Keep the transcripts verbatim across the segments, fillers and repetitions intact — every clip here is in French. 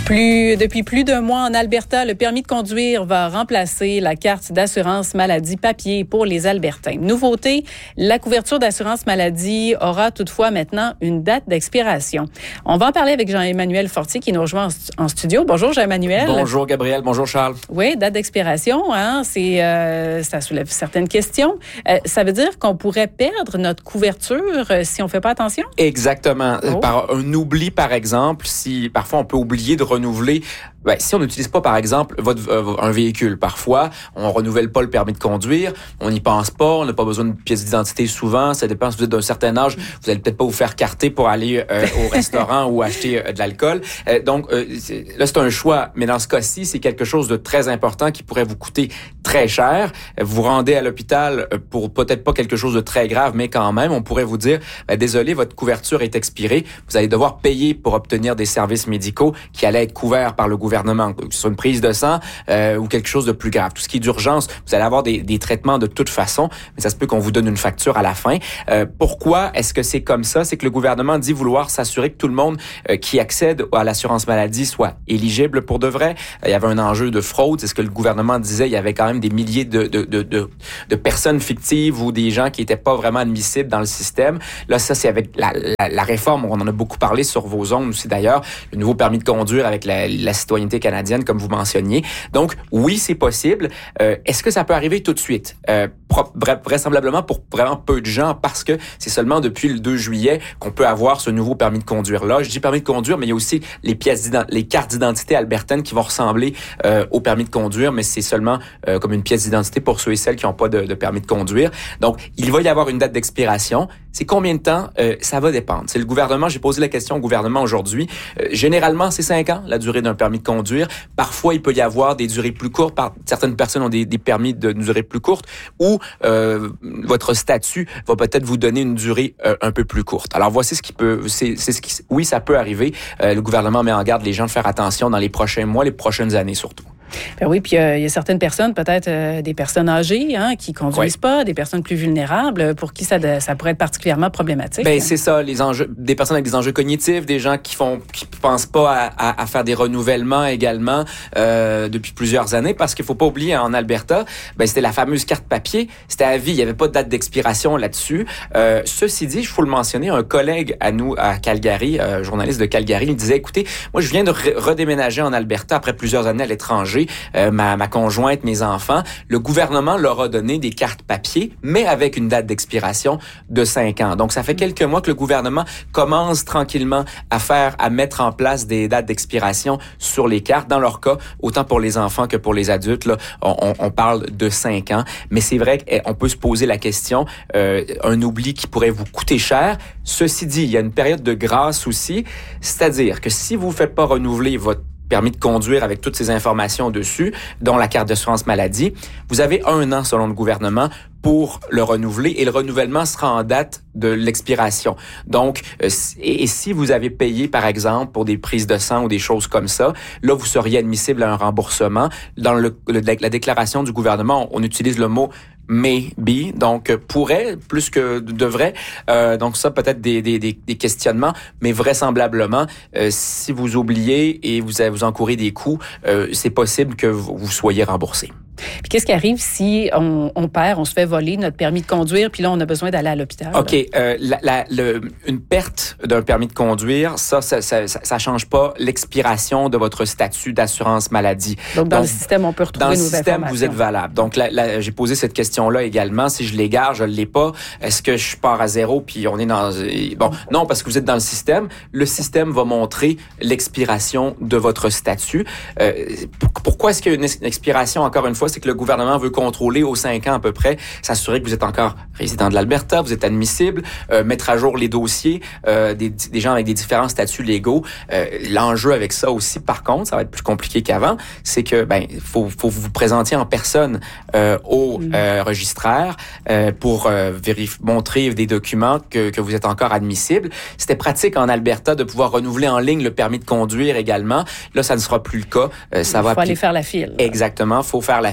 Plus, depuis plus d'un mois en Alberta, le permis de conduire va remplacer la carte d'assurance maladie papier pour les Albertains. Nouveauté, la couverture d'assurance maladie aura toutefois maintenant une date d'expiration. On va en parler avec Jean-Emmanuel Fortier qui nous rejoint en, en studio. Bonjour Jean-Emmanuel. Bonjour Gabriel, bonjour Charles. Oui, date d'expiration, hein, c'est, euh, ça soulève certaines questions. Euh, ça veut dire qu'on pourrait perdre notre couverture euh, si on ne fait pas attention? Exactement. Oh. Par un oubli, par exemple, si parfois on peut oublier de renouveler, ben, si on n'utilise pas, par exemple, votre, euh, un véhicule, parfois, on renouvelle pas le permis de conduire, on n'y pense pas, on n'a pas besoin de pièce d'identité souvent, ça dépend si vous êtes d'un certain âge, vous allez peut-être pas vous faire carter pour aller euh, au restaurant ou acheter euh, de l'alcool. Euh, donc, euh, c'est, là, c'est un choix, mais dans ce cas-ci, c'est quelque chose de très important qui pourrait vous coûter très cher. Vous vous rendez à l'hôpital pour peut-être pas quelque chose de très grave, mais quand même, on pourrait vous dire, ben, désolé, votre couverture est expirée, vous allez devoir payer pour obtenir des services médicaux qui allaient être couverts par le gouvernement, que ce soit une prise de sang euh, ou quelque chose de plus grave. Tout ce qui est d'urgence, vous allez avoir des, des traitements de toute façon, mais ça se peut qu'on vous donne une facture à la fin. Euh, pourquoi est-ce que c'est comme ça? C'est que le gouvernement dit vouloir s'assurer que tout le monde euh, qui accède à l'assurance maladie soit éligible pour de vrai. Euh, il y avait un enjeu de fraude, c'est ce que le gouvernement disait. Il y avait quand même des milliers de, de, de, de, de personnes fictives ou des gens qui n'étaient pas vraiment admissibles dans le système. Là, ça, c'est avec la, la, la réforme. On en a beaucoup parlé sur vos ondes aussi d'ailleurs. Le nouveau permis de conduire avec la, la citoyenneté canadienne, comme vous mentionniez. Donc, oui, c'est possible. Euh, est-ce que ça peut arriver tout de suite? Euh, vraisemblablement pour vraiment peu de gens, parce que c'est seulement depuis le deux juillet qu'on peut avoir ce nouveau permis de conduire-là. Je dis permis de conduire, mais il y a aussi les pièces les cartes d'identité albertaines qui vont ressembler euh, au permis de conduire, mais c'est seulement euh, comme une pièce d'identité pour ceux et celles qui n'ont pas de, de permis de conduire. Donc, il va y avoir une date d'expiration. C'est combien de temps? Euh, ça va dépendre. C'est le gouvernement. J'ai posé la question au gouvernement aujourd'hui. Euh, généralement, c'est cinq ans, la durée d'un permis de conduire. Parfois, il peut y avoir des durées plus courtes. Par, certaines personnes ont des, des permis de durée plus courte ou euh, votre statut va peut-être vous donner une durée euh, un peu plus courte. Alors, voici ce qui peut... C'est, c'est ce qui, oui, ça peut arriver. Euh, le gouvernement met en garde les gens de faire attention dans les prochains mois, les prochaines années surtout. Ben oui, puis euh, il y a certaines personnes, peut-être euh, des personnes âgées, hein, qui conduisent oui. pas, des personnes plus vulnérables, pour qui ça, de, ça pourrait être particulièrement problématique. Ben hein. c'est ça, les enjeux, des personnes avec des enjeux cognitifs, des gens qui font, qui pensent pas à, à, à faire des renouvellements également euh, depuis plusieurs années, parce qu'il faut pas oublier en Alberta, ben c'était la fameuse carte papier, c'était à vie, il y avait pas de date d'expiration là-dessus. Euh, ceci dit, il faut le mentionner, un collègue à nous à Calgary, euh, journaliste de Calgary, il disait, écoutez, moi je viens de re- redéménager en Alberta après plusieurs années à l'étranger. Euh, ma, ma conjointe, mes enfants, le gouvernement leur a donné des cartes papier, mais avec une date d'expiration de cinq ans. Donc, ça fait quelques mois que le gouvernement commence tranquillement à faire, à mettre en place des dates d'expiration sur les cartes. Dans leur cas, autant pour les enfants que pour les adultes, là, on, on parle de cinq ans. Mais c'est vrai qu'on peut se poser la question, euh, un oubli qui pourrait vous coûter cher. Ceci dit, il y a une période de grâce aussi, c'est-à-dire que si vous ne faites pas renouveler votre permis de conduire avec toutes ces informations dessus, dont la carte d'assurance maladie, vous avez un an selon le gouvernement pour le renouveler et le renouvellement sera en date de l'expiration. Donc, euh, et, et si vous avez payé, par exemple, pour des prises de sang ou des choses comme ça, là, vous seriez admissible à un remboursement. Dans le, le, la déclaration du gouvernement, on, on utilise le mot maybe, donc pourrait plus que devrait. Euh, donc ça, peut-être des, des, des, des questionnements, mais vraisemblablement, euh, si vous oubliez et vous, vous encourez des coûts, euh, c'est possible que vous, vous soyez remboursé. Puis qu'est-ce qui arrive si on, on perd, on se fait voler notre permis de conduire, puis là, on a besoin d'aller à l'hôpital? OK. Euh, la, la, le, une perte d'un permis de conduire, ça, ça, ça, ça, ça change pas l'expiration de votre statut d'assurance maladie. Donc, dans Donc, le système, on peut retrouver nos informations. Dans le système, vous êtes valable. Donc, la, la, j'ai posé cette question-là également. Si je l'égare, je l'ai pas. Est-ce que je pars à zéro, puis on est dans... Bon, non, parce que vous êtes dans le système. Le système va montrer l'expiration de votre statut. Euh, pourquoi est-ce qu'il y a une expiration, encore une fois? C'est que le gouvernement veut contrôler aux cinq ans à peu près, s'assurer que vous êtes encore résident de l'Alberta, vous êtes admissible, euh, mettre à jour les dossiers euh, des, des gens avec des différents statuts légaux. Euh, l'enjeu avec ça aussi, par contre, ça va être plus compliqué qu'avant, c'est que ben faut, faut vous présenter en personne euh, au euh, registraire euh, pour euh, vérifier, montrer des documents que, que vous êtes encore admissible. C'était pratique en Alberta de pouvoir renouveler en ligne le permis de conduire également. Là, ça ne sera plus le cas. Euh, ça Il va faut aller faire la file. Exactement, faut faire la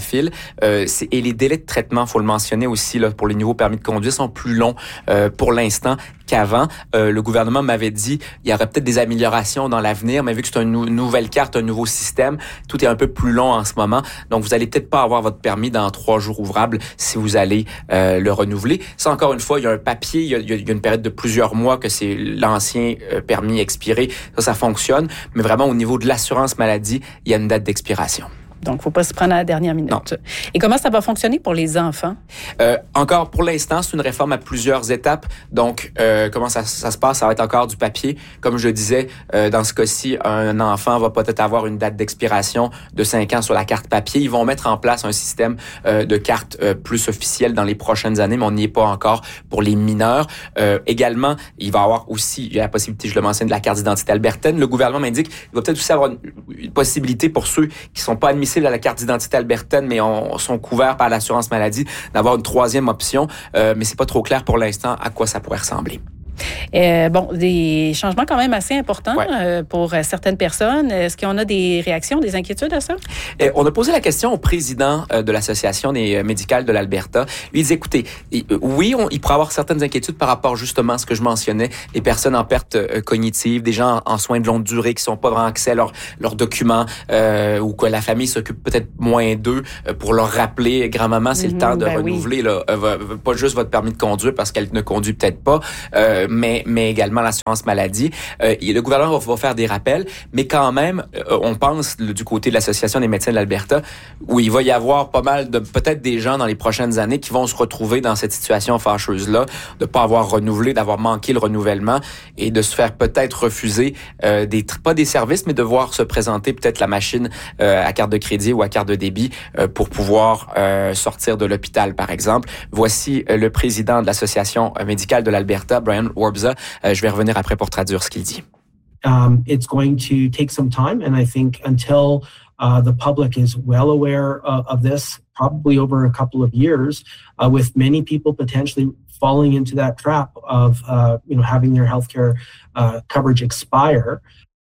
file. Euh, c'est, et les délais de traitement, faut le mentionner aussi, là, pour les nouveaux permis de conduire, sont plus longs euh, pour l'instant qu'avant. Euh, le gouvernement m'avait dit il y aurait peut-être des améliorations dans l'avenir, mais vu que c'est une nou- nouvelle carte, un nouveau système, tout est un peu plus long en ce moment. Donc, vous allez peut-être pas avoir votre permis dans trois jours ouvrables si vous allez euh, le renouveler. Ça, encore une fois, il y a un papier, il y a, il y a une période de plusieurs mois que c'est l'ancien euh, permis expiré. Ça, ça fonctionne. Mais vraiment, au niveau de l'assurance maladie, il y a une date d'expiration. Donc, faut pas se prendre à la dernière minute. Non. Et comment ça va fonctionner pour les enfants? Euh, encore, pour l'instant, c'est une réforme à plusieurs étapes. Donc, euh, comment ça, ça se passe? Ça va être encore du papier. Comme je le disais, euh, dans ce cas-ci, un enfant va peut-être avoir une date d'expiration de cinq ans sur la carte papier. Ils vont mettre en place un système euh, de carte euh, plus officiel dans les prochaines années, mais on n'y est pas encore pour les mineurs. Euh, également, il va y avoir aussi il y a la possibilité, je le mentionne, de la carte d'identité albertaine. Le gouvernement m'indique qu'il va peut-être aussi avoir une, une possibilité pour ceux qui sont pas admis à la carte d'identité albertaine, mais on, sont couverts par l'assurance maladie, d'avoir une troisième option. Euh, mais c'est pas trop clair pour l'instant à quoi ça pourrait ressembler. Euh, bon, des changements quand même assez importants ouais. euh, pour certaines personnes. Est-ce qu'on a des réactions, des inquiétudes à ça? Et on a posé la question au président euh, de l'Association des médicales de l'Alberta. Lui, il dit, écoutez, il, euh, oui, on, il pourrait avoir certaines inquiétudes par rapport justement à ce que je mentionnais, les personnes en perte euh, cognitive, des gens en, en soins de longue durée qui sont pas vraiment accès à leurs leurs documents euh, ou que la famille s'occupe peut-être moins d'eux euh, pour leur rappeler, grand-maman, c'est mm-hmm, le temps de ben renouveler oui. là, euh, pas juste votre permis de conduire parce qu'elle ne conduit peut-être pas, euh, mais mais également l'assurance maladie. Euh, le gouvernement va, va faire des rappels, mais quand même, euh, on pense le, du côté de l'Association des médecins de l'Alberta, où il va y avoir pas mal de peut-être des gens dans les prochaines années qui vont se retrouver dans cette situation fâcheuse-là, de pas avoir renouvelé, d'avoir manqué le renouvellement et de se faire peut-être refuser euh, des pas des services, mais de voir se présenter peut-être la machine euh, à carte de crédit ou à carte de débit euh, pour pouvoir euh, sortir de l'hôpital, par exemple. Voici euh, le président de l'Association médicale de l'Alberta, Brian Warbza. Euh, je vais revenir après pour traduire ce qu'il dit. Um, it's going to take some time, and I think until uh, the public is well aware uh, of this, probably over a couple of years, uh, with many people potentially falling into that trap of uh, you know having their healthcare uh, coverage expire.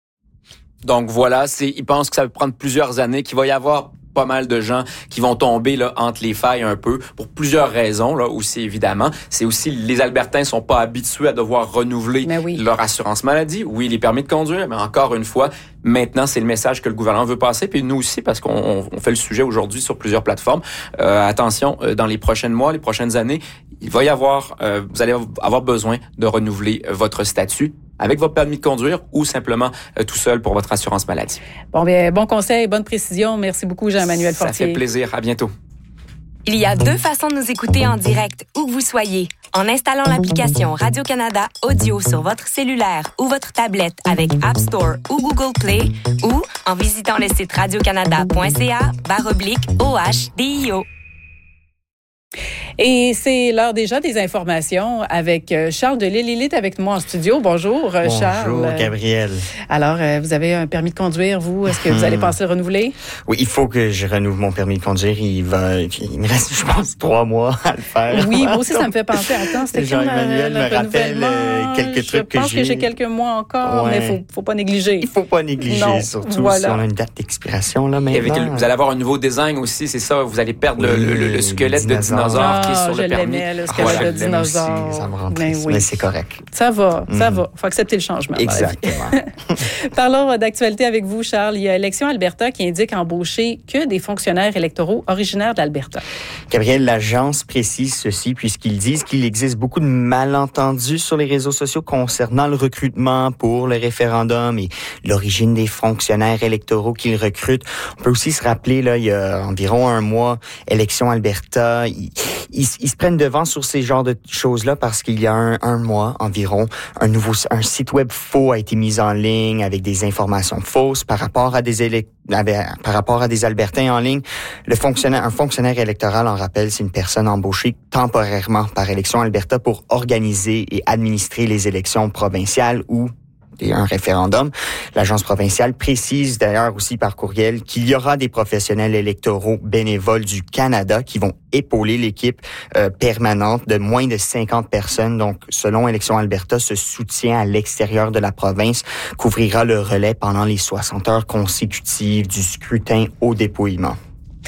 Donc voilà, c'est, ils pensent que ça va prendre plusieurs années, qu'il va y avoir pas mal de gens qui vont tomber là entre les failles un peu pour plusieurs raisons là aussi évidemment. C'est aussi les Albertains sont pas habitués à devoir renouveler oui. leur assurance maladie, oui les permis de conduire, mais encore une fois maintenant c'est le message que le gouvernement veut passer puis nous aussi parce qu'on on fait le sujet aujourd'hui sur plusieurs plateformes. Euh, attention euh, dans les prochains mois, les prochaines années, il va y avoir euh, vous allez avoir besoin de renouveler votre statut avec votre permis de conduire ou simplement euh, tout seul pour votre assurance maladie. Bon, bien, bon conseil, bonne précision. Merci beaucoup, Jean-Emmanuel Fortier. Ça fait plaisir. À bientôt. Il y a deux façons de nous écouter en direct, où que vous soyez. En installant l'application Radio-Canada Audio sur votre cellulaire ou votre tablette avec App Store ou Google Play, ou en visitant le site radiocanada.ca barre oblique OH DIO. Et c'est l'heure déjà des informations avec Charles Delisle. Il est avec moi en studio. Bonjour, Bonjour Charles. Bonjour, Gabrielle. Alors, vous avez un permis de conduire, vous. Est-ce que vous allez penser le renouveler? Oui, il faut que je renouvelle mon permis de conduire. Il va, il me reste, je pense, trois mois à le faire. Oui, moi aussi, ça me fait penser. Attends, c'était quand Jean-Emmanuel me rappelle quelques trucs que j'ai. Je pense que j'ai quelques mois encore, ouais. mais il faut, faut pas négliger. Il faut pas négliger, non, surtout voilà. si on a une date d'expiration là maintenant. Avec, vous allez avoir un nouveau design aussi, c'est ça. Vous allez perdre oui, le, le, le squelette de dinosaure ah, qui est sur je le permis. L'aimais, le squelette ouais, de dinosaure. Aussi, ça me rend triste, oui. mais c'est correct. Ça va, ça mm. va. Il faut accepter le changement. Exactement. Parlons d'actualité avec vous, Charles. Il y a Élections Alberta qui indique embaucher que des fonctionnaires électoraux originaires d'Alberta. Gabriel, l'agence précise ceci puisqu'ils disent qu'il existe beaucoup de malentendus sur les réseaux sociaux concernant le recrutement pour le référendum et l'origine des fonctionnaires électoraux qu'ils recrutent. On peut aussi se rappeler, là, il y a environ un mois, Élections Alberta, ils, ils, ils se prennent devant sur ces genres de choses-là parce qu'il y a un, un mois environ, un nouveau un site web faux a été mis en ligne avec des informations fausses par rapport à des élect par rapport à des Albertains en ligne. Le fonctionnaire, un fonctionnaire électoral, en rappel, c'est une personne embauchée temporairement par Élections Alberta pour organiser et administrer les élections provinciales ou un référendum. L'agence provinciale précise d'ailleurs aussi par courriel qu'il y aura des professionnels électoraux bénévoles du Canada qui vont épauler l'équipe euh, permanente de moins de cinquante personnes. Donc, selon Élections Alberta, ce soutien à l'extérieur de la province couvrira le relais pendant les soixante heures consécutives du scrutin au dépouillement.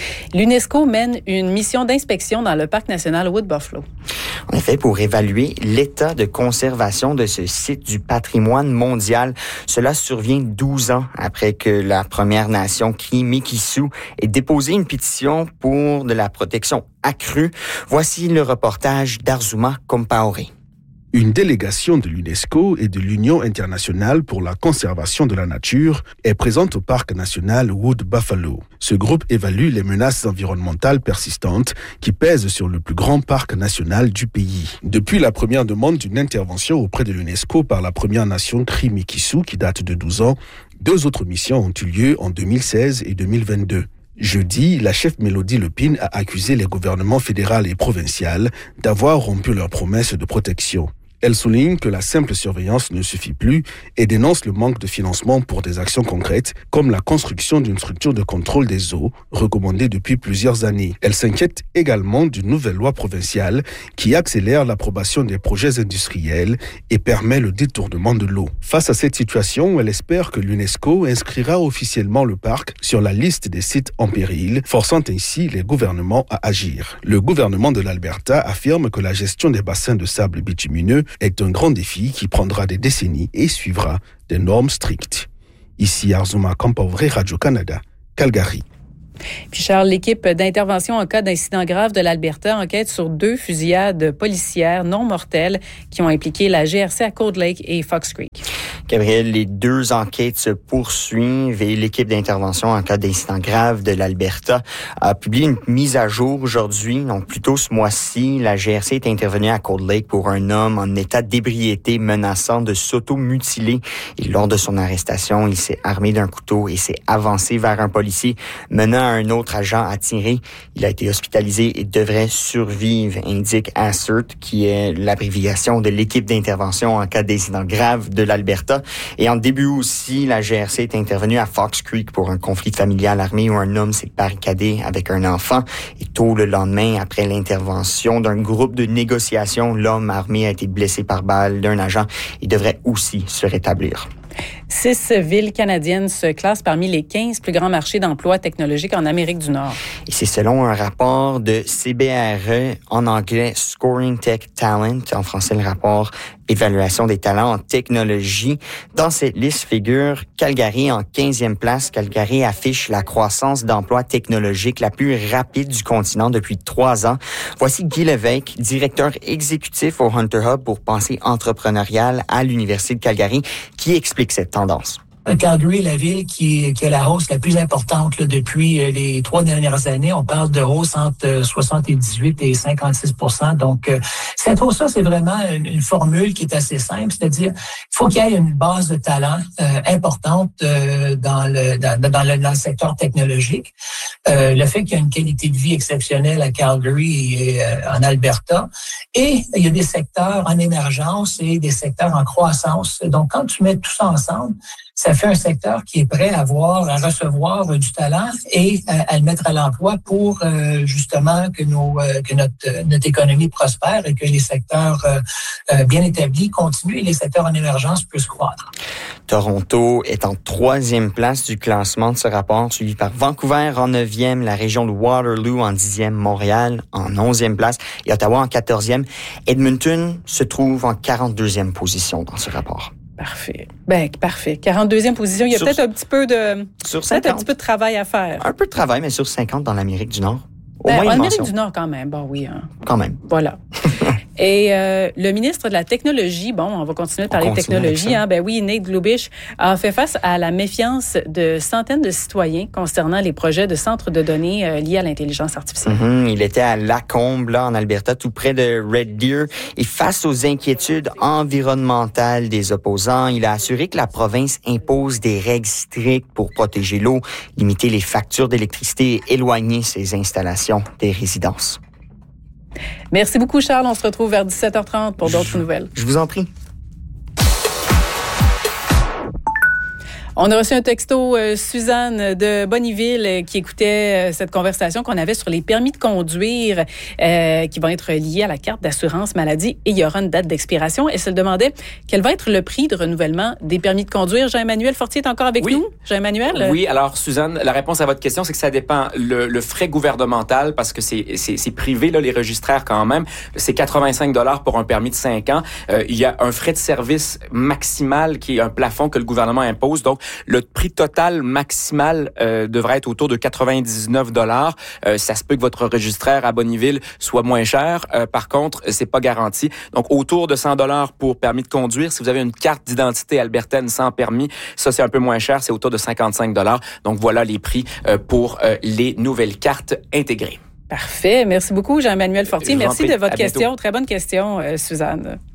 L'UNESCO mène une mission d'inspection dans le parc national Wood Buffalo. En effet, pour évaluer l'état de conservation de ce site du patrimoine mondial. Cela survient douze ans après que la Première Nation Cri-Mikisu ait déposé une pétition pour de la protection accrue. Voici le reportage d'Arzuma Compaoré. Une délégation de l'UNESCO et de l'Union internationale pour la conservation de la nature est présente au parc national Wood Buffalo. Ce groupe évalue les menaces environnementales persistantes qui pèsent sur le plus grand parc national du pays. Depuis la première demande d'une intervention auprès de l'UNESCO par la Première Nation Cri-Mikisu, qui date de douze ans, deux autres missions ont eu lieu en deux mille seize et deux mille vingt-deux. Jeudi, la chef Mélodie Lepine a accusé les gouvernements fédéral et provincial d'avoir rompu leurs promesses de protection. Elle souligne que la simple surveillance ne suffit plus et dénonce le manque de financement pour des actions concrètes comme la construction d'une structure de contrôle des eaux recommandée depuis plusieurs années. Elle s'inquiète également d'une nouvelle loi provinciale qui accélère l'approbation des projets industriels et permet le détournement de l'eau. Face à cette situation, elle espère que l'UNESCO inscrira officiellement le parc sur la liste des sites en péril, forçant ainsi les gouvernements à agir. Le gouvernement de l'Alberta affirme que la gestion des bassins de sable bitumineux est un grand défi qui prendra des décennies et suivra des normes strictes. Ici Arzuma Compaoré, Radio-Canada, Calgary. Puis Charles, l'équipe d'intervention en cas d'incident grave de l'Alberta enquête sur deux fusillades policières non mortelles qui ont impliqué la G R C à Cold Lake et Fox Creek. Gabriel, les deux enquêtes se poursuivent et l'équipe d'intervention en cas d'incident grave de l'Alberta a publié une mise à jour aujourd'hui. Donc, plus tôt ce mois-ci, la G R C est intervenue à Cold Lake pour un homme en état d'ébriété menaçant de s'auto-mutiler. Et lors de son arrestation, il s'est armé d'un couteau et s'est avancé vers un policier, menant un autre agent à tirer. Il a été hospitalisé et devrait survivre, indique ASSERT, qui est l'abréviation de l'équipe d'intervention en cas d'incident grave de l'Alberta. Et en début aussi, la G R C est intervenue à Fox Creek pour un conflit familial armé où un homme s'est barricadé avec un enfant. Et tôt le lendemain, après l'intervention d'un groupe de négociation, l'homme armé a été blessé par balle d'un agent et devrait aussi se rétablir. Six villes canadiennes se classent parmi les quinze plus grands marchés d'emploi technologiques en Amérique du Nord. Et c'est selon un rapport de C B R E, en anglais Scoring Tech Talent, en français le rapport Évaluation des talents en technologie. Dans cette liste figure Calgary en quinzième place. Calgary affiche la croissance d'emplois technologiques la plus rapide du continent depuis trois ans. Voici Guy Lévesque, directeur exécutif au Hunter Hub pour pensée entrepreneuriale à l'Université de Calgary, qui explique cette tendance. Calgary est la ville qui, qui a la hausse la plus importante là, depuis les trois dernières années. On parle de hausse entre soixante-dix-huit et cinquante-six pour cent. Donc, cette hausse-là, c'est vraiment une, une formule qui est assez simple, c'est-à-dire il faut qu'il y ait une base de talent euh, importante euh, dans, le, dans, dans, le, dans le secteur technologique. Euh, le fait qu'il y a une qualité de vie exceptionnelle à Calgary et euh, en Alberta. Et il y a des secteurs en émergence et des secteurs en croissance. Donc, quand tu mets tout ça ensemble, ça fait un secteur qui est prêt à avoir, à recevoir euh, du talent et à, à le mettre à l'emploi pour euh, justement que nos euh, que notre notre économie prospère et que les secteurs euh, euh, bien établis continuent et les secteurs en émergence puissent croître. Toronto est en troisième place du classement de ce rapport, suivi par Vancouver en neuvième, la région de Waterloo en dixième, Montréal en onzième place et Ottawa en quatorzième. Edmonton se trouve en quarante-deuxième position dans ce rapport. Parfait. Ben, parfait. quarante-deuxième position. Il y a sur, peut-être un petit peu de, sur peut-être un petit peu de travail à faire. Un peu de travail, mais sur cinquante dans l'Amérique du Nord. Au Ben, moins en une Amérique mention. du Nord, quand même. Bon, oui. Hein. Quand même. Voilà. Et euh, le ministre de la Technologie, bon, on va continuer de parler de technologie. Hein, ben oui, Nate Glubish a fait face à la méfiance de centaines de citoyens concernant les projets de centres de données euh, liés à l'intelligence artificielle. Mm-hmm. Il était à Lacombe, là, en Alberta, tout près de Red Deer. Et face aux inquiétudes environnementales des opposants, il a assuré que la province impose des règles strictes pour protéger l'eau, limiter les factures d'électricité et éloigner ses installations des résidences. Merci beaucoup, Charles. On se retrouve vers dix-sept heures trente pour d'autres je, nouvelles. Je vous en prie. On a reçu un texto, euh, Suzanne de Bonnyville, euh, qui écoutait euh, cette conversation qu'on avait sur les permis de conduire euh, qui vont être liés à la carte d'assurance maladie et il y aura une date d'expiration. Elle se demandait quel va être le prix de renouvellement des permis de conduire. Jean-Emmanuel Fortier est encore avec oui. nous. Jean-Emmanuel? Oui, alors Suzanne, la réponse à votre question, c'est que ça dépend. Le, le frais gouvernemental, parce que c'est, c'est, c'est privé, là, les registraires quand même, c'est quatre-vingt-cinq dollars pour un permis de cinq ans. Euh, il y a un frais de service maximal qui est un plafond que le gouvernement impose. Donc, le prix total maximal euh, devrait être autour de quatre-vingt-dix-neuf dollars. Euh, ça se peut que votre registraire à Bonnyville soit moins cher. Euh, par contre, c'est pas garanti. Donc, autour de cent dollars pour permis de conduire. Si vous avez une carte d'identité albertaine sans permis, ça, c'est un peu moins cher. C'est autour de cinquante-cinq dollars. Donc, voilà les prix euh, pour euh, les nouvelles cartes intégrées. Parfait. Merci beaucoup, Jean-Emmanuel Fortier. Merci prie. de votre À question. bientôt. Très bonne question, euh, Suzanne.